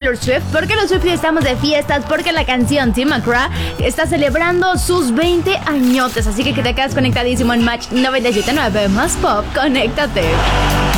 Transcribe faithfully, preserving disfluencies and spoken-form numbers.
Taylor Swift, porque los Swifties estamos de fiestas, porque la canción Tim McGraw está celebrando sus veinte añotes. Así que que te quedas conectadísimo en Match noventa y siete punto nueve. Más pop, conéctate.